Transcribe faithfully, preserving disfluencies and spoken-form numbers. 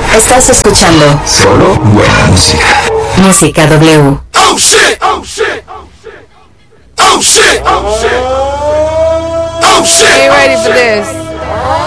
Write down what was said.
Estás escuchando solo buena música. Música W. Oh shit! Oh shit! Oh shit! Oh shit! Oh shit! Ain't ready for this.